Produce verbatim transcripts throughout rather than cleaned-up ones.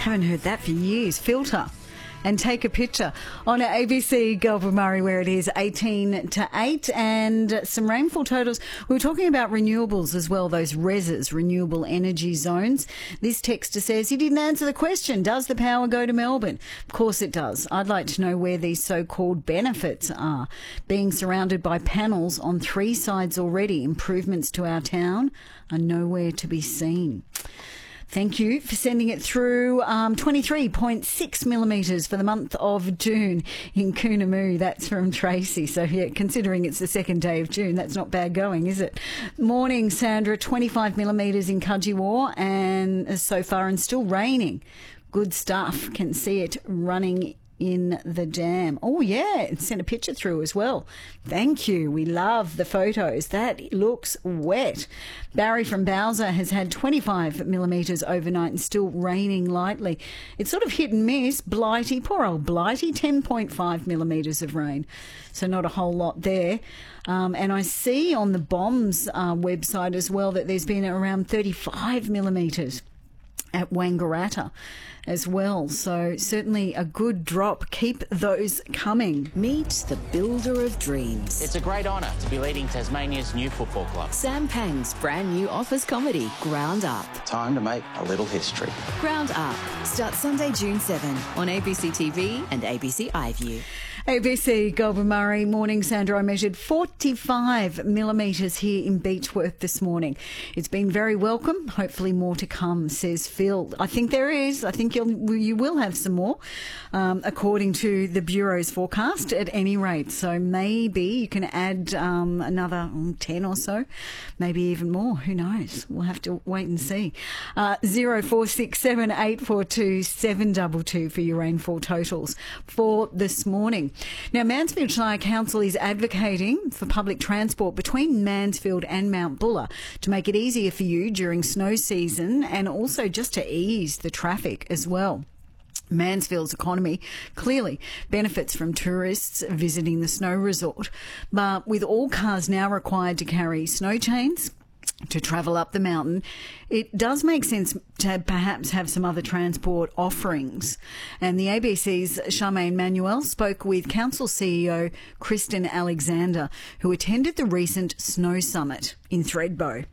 Haven't heard that for years. Filter and take a picture on our A B C Goulburn Murray, where it is eighteen to eight, and some rainfall totals. We were talking about renewables as well, those R E Zs, renewable energy zones. This texter says he didn't answer the question. Does the power go to Melbourne? Of course it does. I'd like to know where these so-called benefits are. Being surrounded by panels on three sides already, improvements to our town are nowhere to be seen. Thank you for sending it through. Um, twenty-three point six millimetres for the month of June in Coonamoo. That's from Tracy. So, yeah, considering it's the second day of June, that's not bad going, is it? Morning, Sandra. twenty-five millimetres in Cudgewar and so far, and still raining. Good stuff. Can see it running in the dam. Oh, yeah, and sent a picture through as well. Thank you. We love the photos. That looks wet. Barry from Bowser has had twenty-five millimetres overnight and still raining lightly. It's sort of hit and miss. Blighty, poor old Blighty, ten point five millimetres of rain. So not a whole lot there. Um, and I see on the Bombs uh, website as well that there's been around thirty-five millimetres at Wangaratta as well. So certainly a good drop. Keep those coming. Meet the builder of dreams. It's a great honour to be leading Tasmania's new football club. Sam Pang's brand new office comedy, Ground Up. Time to make a little history. Ground Up starts Sunday, June seventh on A B C T V and A B C iView. A B C Goulburn Murray. Morning, Sandra. I measured forty-five millimetres here in Beechworth this morning. It's been very welcome. Hopefully more to come, says Phil. I think there is. I think you'll, you will have some more, um, according to the Bureau's forecast at any rate. So maybe you can add um, another ten or so, maybe even more. Who knows? We'll have to wait and see. Uh, zero four six seven eight four two seven two two for your rainfall totals for this morning. Now, Mansfield Shire Council is advocating for public transport between Mansfield and Mount Buller to make it easier for you during snow season and also just to ease the traffic as well. Mansfield's economy clearly benefits from tourists visiting the snow resort, but with all cars now required to carry snow chains to travel up the mountain, it does make sense to perhaps have some other transport offerings. And the A B C's Charmaine Manuel spoke with Council C E O Kristen Alexander, who attended the recent Snow Summit in Thredbo.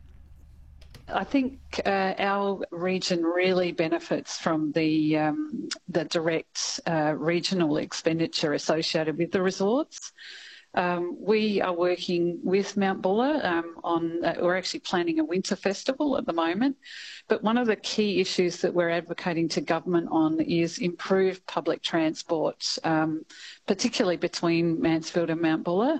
I think uh, our region really benefits from the um, the direct uh, regional expenditure associated with the resorts. Um, we are working with Mount Buller um, on, uh, we're actually planning a winter festival at the moment, but one of the key issues that we're advocating to government on is improved public transport, um, particularly between Mansfield and Mount Buller.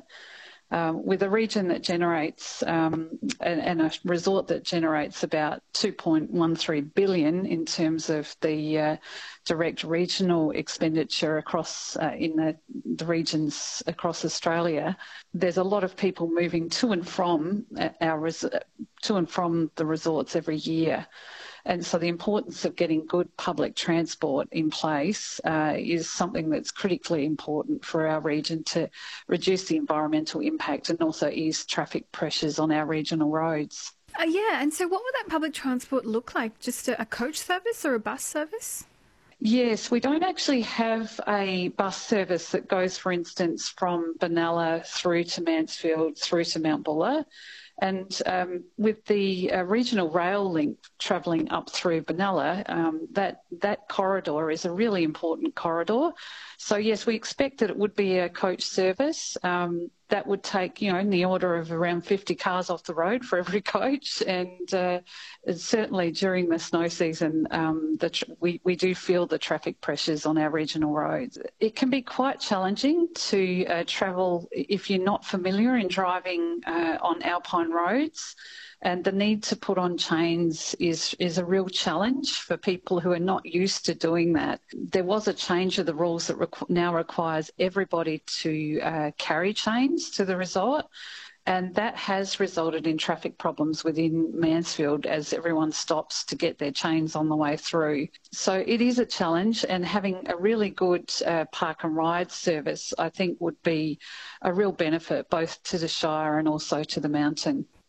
Um, with a region that generates um, and, and a resort that generates about two point one three billion in terms of the uh, direct regional expenditure across uh, in the, the regions across Australia, there's a lot of people moving to and from our res- to and from the resorts every year. And so the importance of getting good public transport in place uh, is something that's critically important for our region to reduce the environmental impact and also ease traffic pressures on our regional roads. Uh, yeah, and so what would that public transport look like? Just a, a coach service or a bus service? Yes, we don't actually have a bus service that goes, for instance, from Benalla through to Mansfield, through to Mount Buller. And um, with the uh, regional rail link travelling up through Benalla, um, that, that corridor is a really important corridor. So, yes, we expect that it would be a coach service. Um, that would take, you know, in the order of around fifty cars off the road for every coach. And uh, certainly during the snow season, um, the tr- we, we do feel the traffic pressures on our regional roads. It can be quite challenging to uh, travel if you're not familiar in driving uh, on alpine roads. And the need to put on chains is, is a real challenge for people who are not used to doing that. There was a change of the rules that requ- now requires everybody to uh, carry chains to the resort. And that has resulted in traffic problems within Mansfield as everyone stops to get their chains on the way through. So it is a challenge, and having a really good uh, park and ride service, I think, would be a real benefit both to the Shire and also to the mountain.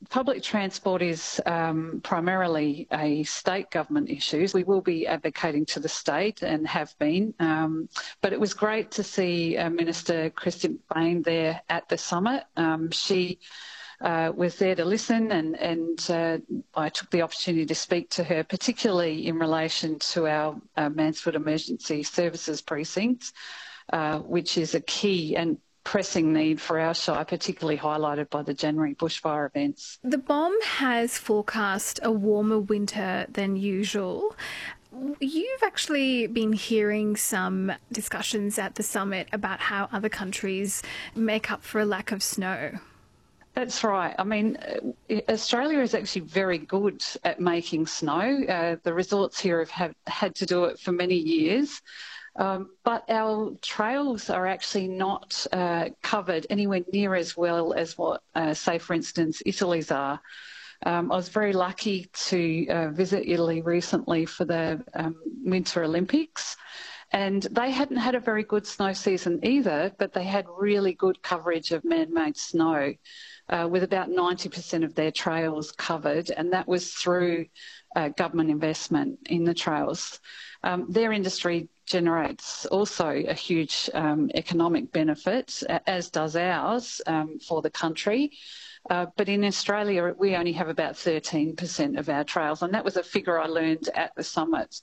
public transport is um, primarily a state government issue. We will be advocating to the state and have been, um, but it was great to see uh, Minister Christine McBain there at the summit. Um, she uh, was there to listen, and, and uh, I took the opportunity to speak to her, particularly in relation to our uh, Mansfield Emergency Services precinct, uh, which is a key and pressing need for our shire, particularly highlighted by the January bushfire events. The B O M has forecast a warmer winter than usual. You've actually been hearing some discussions at the summit about how other countries make up for a lack of snow. That's right. I mean, Australia is actually very good at making snow. Uh, the resorts here have, have had to do it for many years. Um, but our trails are actually not uh, covered anywhere near as well as what, uh, say, for instance, Italy's are. Um, I was very lucky to uh, visit Italy recently for the um, Winter Olympics, and they hadn't had a very good snow season either, but they had really good coverage of man-made snow, uh, with about ninety percent of their trails covered, and that was through uh, government investment in the trails. Um, their industry generates also a huge um, economic benefit, as does ours, um, for the country. Uh, but in Australia, we only have about thirteen percent of our trails, and that was a figure I learned at the summit.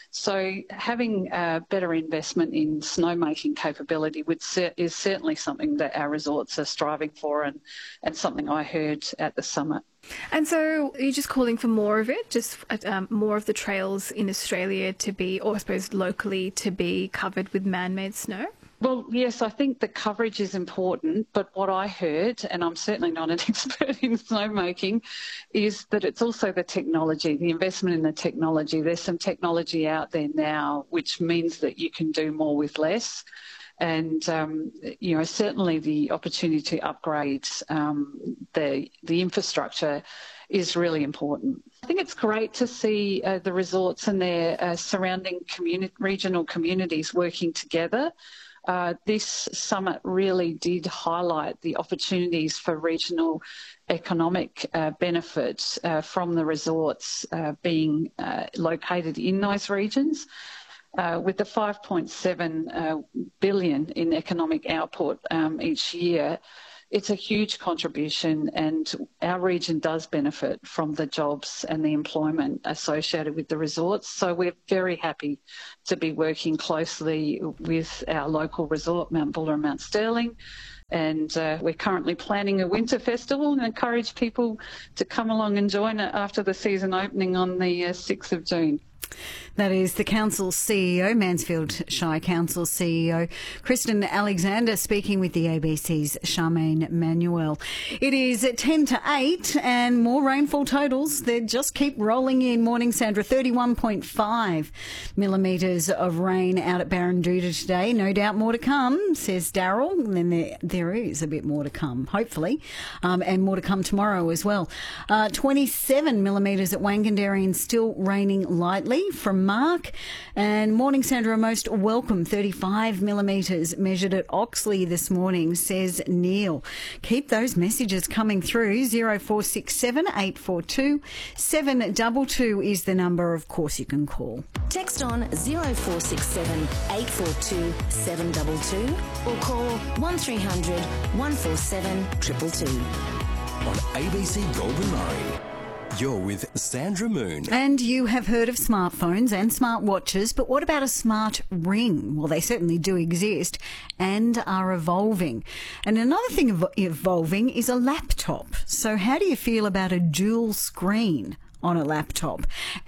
So having uh, better investment in snowmaking capability would ser- is certainly something that our resorts are striving for, and, and something I heard at the summit. And so are you just calling for more of it, just um, more of the trails in Australia to be, or I suppose locally, to be covered with man-made snow? Well, yes, I think the coverage is important, but what I heard, and I'm certainly not an expert in snowmaking, is that it's also the technology, the investment in the technology. There's some technology out there now which means that you can do more with less. And, um, you know, certainly the opportunity to upgrade um, the, the infrastructure is really important. I think it's great to see uh, the resorts and their uh, surrounding communi- regional communities working together. Uh, this summit really did highlight the opportunities for regional economic uh, benefit uh, from the resorts uh, being uh, located in those regions. Uh, with the five point seven uh, billion in economic output um, each year, it's a huge contribution, and our region does benefit from the jobs and the employment associated with the resorts. So we're very happy to be working closely with our local resort, Mount Buller and Mount Sterling. And uh, we're currently planning a winter festival and encourage people to come along and join it after the season opening on the uh, sixth of June. That is the Council C E O, Mansfield Shire Council C E O, Kristen Alexander, speaking with the A B C's Charmaine Manuel. It is ten to eight and more rainfall totals. They just keep rolling in. Morning, Sandra. thirty-one point five millimetres of rain out at Barranduda today. No doubt more to come, says Daryl. And then there, there is a bit more to come, hopefully, um, and more to come tomorrow as well. Uh, twenty-seven millimetres at Wanganderry and still raining lightly from Mark. And morning, Sandra, most welcome. thirty-five millimetres measured at Oxley this morning, says Neil. Keep those messages coming through. zero four six seven eight four two seven two two is the number, of course, you can call. Text on zero four six seven eight four two seven two two or call one three hundred one four seven two two two. On A B C Golden Murray. You're with Sandra Moon. And you have heard of smartphones and smartwatches, but what about a smart ring? Well, they certainly do exist and are evolving. And another thing ev- evolving is a laptop. So how do you feel about a dual screen on a laptop?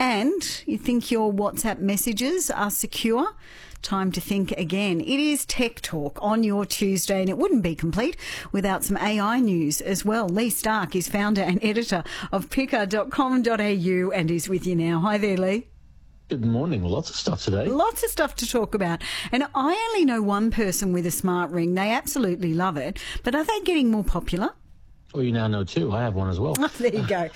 And you think your WhatsApp messages are secure? Time to think again. It is Tech Talk on your Tuesday, and it wouldn't be complete without some A I news as well. Lee Stark is founder and editor of picker dot com dot a u and is with you now. Hi there, Lee. Good morning. Lots of stuff today. Lots of stuff to talk about. And I only know one person with a smart ring. They absolutely love it. But are they getting more popular? Well, you now know too. I have one as well. There you go.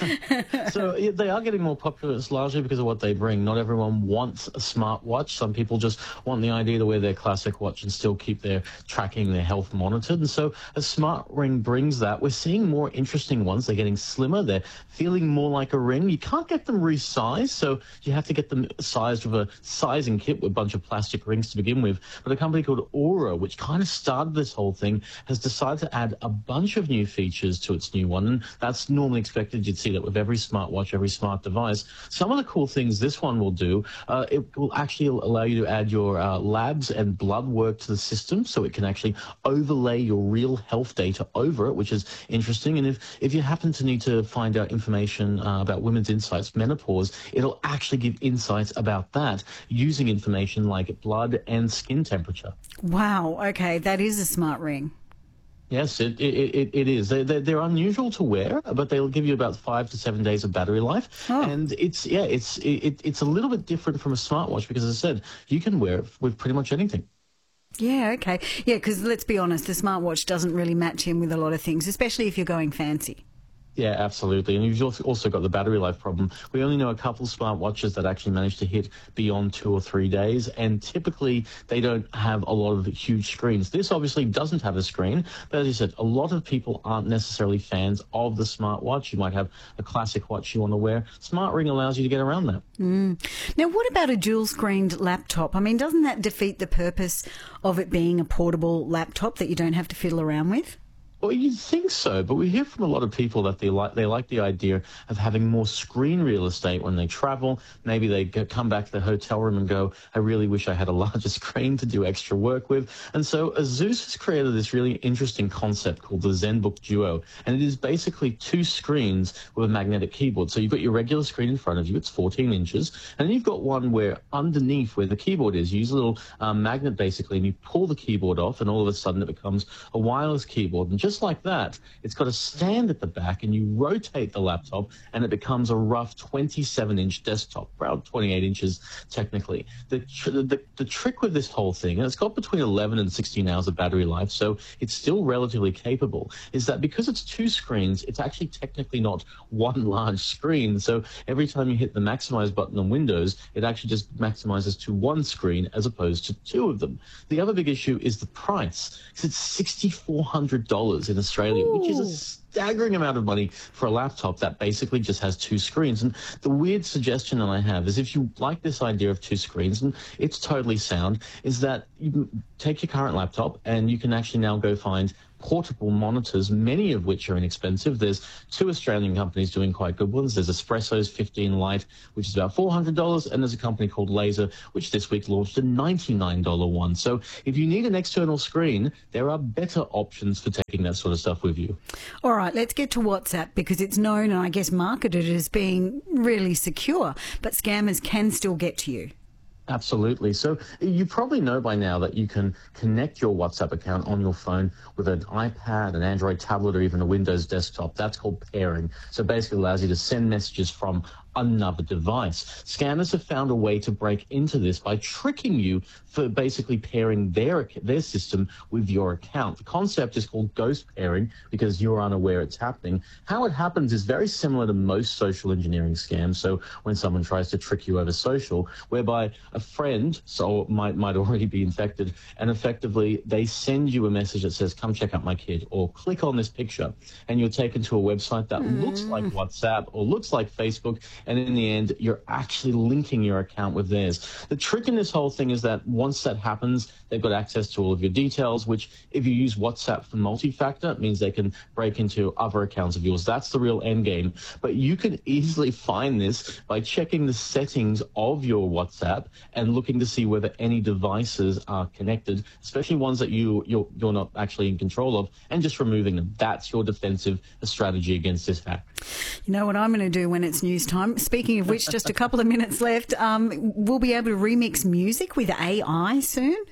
So yeah, they are getting more popular. It's largely because of what they bring. Not everyone wants a smartwatch. Some people just want the idea to wear their classic watch and still keep their tracking, their health monitored. And so a smart ring brings that. We're seeing more interesting ones. They're getting slimmer. They're feeling more like a ring. You can't get them resized, so you have to get them sized with a sizing kit with a bunch of plastic rings to begin with. But a company called Oura, which kind of started this whole thing, has decided to add a bunch of new features to its new one, and that's normally expected. You'd see that with every smartwatch, every smart device. Some of the cool things this one will do, uh, it will actually allow you to add your uh, labs and blood work to the system, so it can actually overlay your real health data over it, which is interesting. And if, if you happen to need to find out information uh, about women's insights, menopause, it'll actually give insights about that using information like blood and skin temperature. Wow, okay, that is a smart ring. Yes, it it, it, it is. They're, they're unusual to wear, but they'll give you about five to seven days of battery life. Oh. And it's, yeah, it's it, it's a little bit different from a smartwatch because, as I said, you can wear it with pretty much anything. Yeah, okay. Yeah, because let's be honest, the smartwatch doesn't really match in with a lot of things, especially if you're going fancy. Yeah, absolutely. And you've also got the battery life problem. We only know a couple smartwatches that actually manage to hit beyond two or three days, and typically they don't have a lot of huge screens. This obviously doesn't have a screen, but as you said, a lot of people aren't necessarily fans of the smartwatch. You might have a classic watch you want to wear. Smart Ring allows you to get around that. Mm. Now, what about a dual-screened laptop? I mean, doesn't that defeat the purpose of it being a portable laptop that you don't have to fiddle around with? Well, you'd think so, but we hear from a lot of people that they like they like the idea of having more screen real estate when they travel. Maybe they go, come back to the hotel room and go, I really wish I had a larger screen to do extra work with. And so Asus has created this really interesting concept called the ZenBook Duo, and it is basically two screens with a magnetic keyboard. So you've got your regular screen in front of you, it's fourteen inches, and then you've got one where underneath where the keyboard is, you use a little um, magnet basically, and you pull the keyboard off, and all of a sudden it becomes a wireless keyboard. And just like that, it's got a stand at the back, and you rotate the laptop and it becomes a rough twenty-seven inch desktop, around twenty-eight inches technically. The, tr- the, the trick with this whole thing, and it's got between eleven and sixteen hours of battery life, so it's still relatively capable, is that because it's two screens, it's actually technically not one large screen. So every time you hit the maximize button on Windows, it actually just maximizes to one screen as opposed to two of them. The other big issue is the price, because it's six thousand four hundred dollars in Australia, Ooh. Which is a staggering amount of money for a laptop that basically just has two screens. And the weird suggestion that I have is if you like this idea of two screens, and it's totally sound, is that you take your current laptop and you can actually now go find portable monitors, many of which are inexpensive. There's two Australian companies doing quite good ones. There's Espresso's fifteen Lite, which is about four hundred dollars, and there's a company called Laser, which this week launched a ninety-nine dollars one. So if you need an external screen, there are better options for taking that sort of stuff with you. All right, let's get to WhatsApp, because it's known and I guess marketed as being really secure, but scammers can still get to you. Absolutely. So you probably know by now that you can connect your WhatsApp account on your phone with an iPad, an Android tablet, or even a Windows desktop. That's called pairing. So basically it allows you to send messages from another device. Scammers have found a way to break into this by tricking you for basically pairing their their system with your account. The concept is called ghost pairing because you're unaware it's happening. How it happens is very similar to most social engineering scams. So when someone tries to trick you over social, whereby a friend so might might already be infected, and effectively they send you a message that says, come check out my kid, or click on this picture, and you're taken to a website that mm. looks like WhatsApp or looks like Facebook, and in the end, you're actually linking your account with theirs. The trick in this whole thing is that once that happens, they've got access to all of your details, which if you use WhatsApp for multi-factor, it means they can break into other accounts of yours. That's the real end game. But you can easily find this by checking the settings of your WhatsApp and looking to see whether any devices are connected, especially ones that you, you're, you're not actually in control of, and just removing them. That's your defensive strategy against this hack. You know what I'm going to do when it's news time? Speaking of which, just a couple of minutes left. Um, we'll be able to remix music with A I soon.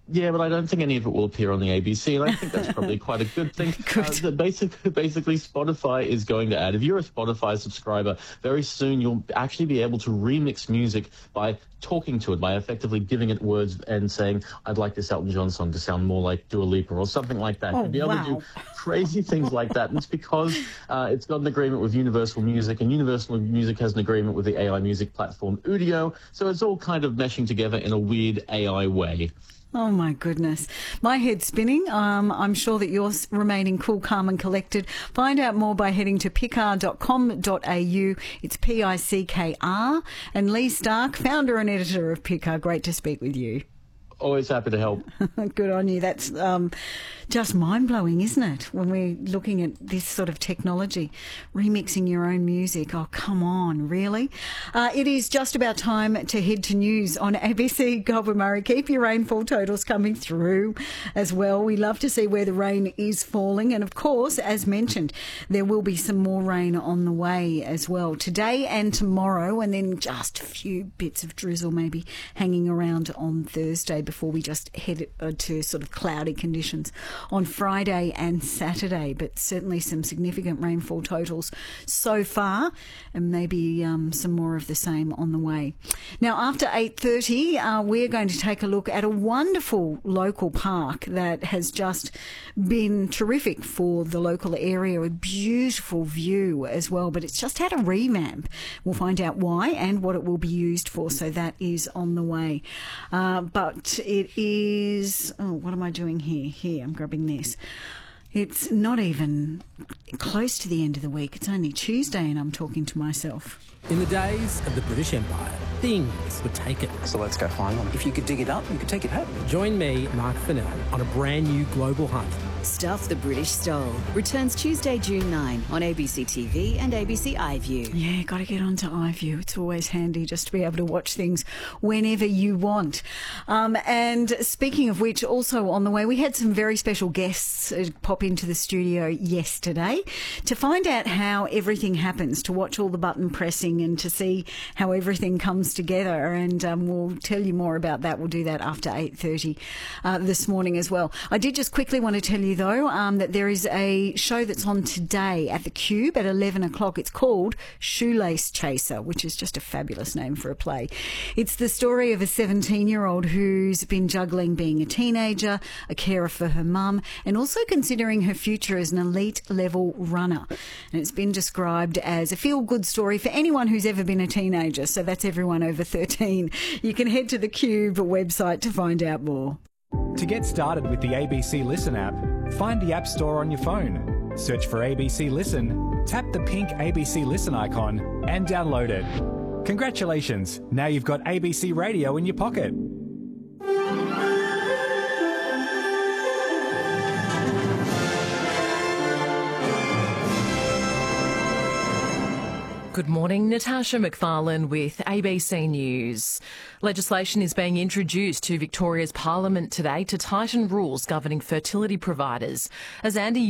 Yeah, but I don't think any of it will appear on the A B C, and I think that's probably quite a good thing. Good. Uh, basically, basically, Spotify is going to add, if you're a Spotify subscriber, very soon you'll actually be able to remix music by talking to it, by effectively giving it words and saying, I'd like this Elton John song to sound more like Dua Lipa or something like that. Oh, You'll be able wow. to do crazy things like that, and it's because uh, it's got an agreement with Universal Music, and Universal Music has an agreement with the A I music platform Udio, so it's all kind of meshing together in a weird A I way. Oh, my goodness. My head's spinning. Um, I'm sure that you're remaining cool, calm and collected. Find out more by heading to pickr dot com dot a u. It's P I C K R. And Lee Stark, founder and editor of Pickr, great to speak with you. Always happy to help. Good on you. That's um, just mind-blowing, isn't it, when we're looking at this sort of technology, remixing your own music. Oh, come on, really? Uh, it is just about time to head to news on A B C Goulburn Murray. Keep your rainfall totals coming through as well. We love to see where the rain is falling. And, of course, as mentioned, there will be some more rain on the way as well today and tomorrow, and then just a few bits of drizzle maybe hanging around on Thursday before we just head uh, to sort of cloudy conditions on Friday and Saturday, but certainly some significant rainfall totals so far, and maybe um, some more of the same on the way. Now, after eight thirty, uh, we're going to take a look at a wonderful local park that has just been terrific for the local area, a beautiful view as well, but it's just had a revamp. We'll find out why and what it will be used for, so that is on the way. Uh, but it is, oh, what am I doing here? Here, I'm grabbing this. It's not even close to the end of the week. It's only Tuesday and I'm talking to myself. In the days of the British Empire, things were taken. So let's go find them. If you could dig it up, you could take it home. Join me, Mark Fennell, on a brand new global hunt. Stuff the British Stole returns Tuesday, June ninth on A B C T V and A B C iView. Yeah, got to get onto iView. It's always handy just to be able to watch things whenever you want. Um, and speaking of which, also on the way, we had some very special guests uh, pop into the studio yesterday to find out how everything happens, to watch all the button pressing and to see how everything comes together. And um, we'll tell you more about that. We'll do that after eight thirty uh, this morning as well. I did just quickly want to tell you, though, um, that there is a show that's on today at the Cube at eleven o'clock. It's called Shoelace Chaser, which is just a fabulous name for a play. It's the story of a seventeen-year-old who's been juggling being a teenager, a carer for her mum, and also considering her future as an elite-level runner. And it's been described as a feel-good story for anyone who's ever been a teenager, so that's everyone over thirteen. You can head to the Cube website to find out more. To get started with the A B C Listen app, find the App Store on your phone, search for A B C Listen, tap the pink A B C Listen icon and download it. Congratulations, now you've got A B C Radio in your pocket. Good morning, Natasha McFarlane with A B C News. Legislation is being introduced to Victoria's Parliament today to tighten rules governing fertility providers. As Andy